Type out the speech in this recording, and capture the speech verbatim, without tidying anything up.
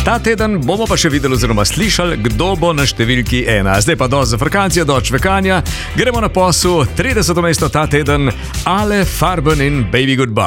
Ta teden bomo pa še videli oziroma slišali, kdo bo na številki ena. Zdaj pa do zafrkancija, do čvekanja. Gremo na posel, trideseto mesto ta teden, Ale Farben in Baby Goodbye.